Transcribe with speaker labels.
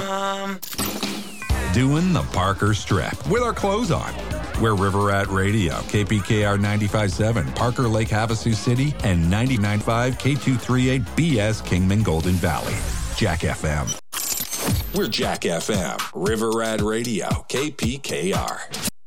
Speaker 1: Doing the Parker Strip with our clothes on. We're River Rat Radio, KPKR 95.7, Parker Lake Havasu City, and 99.5 K238 BS Kingman Golden Valley. Jack FM. We're Jack FM, River Rat Radio, KPKR.